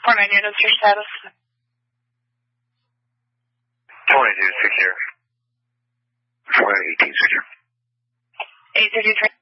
49 units, your status? 22 secure. 418 secure. 833.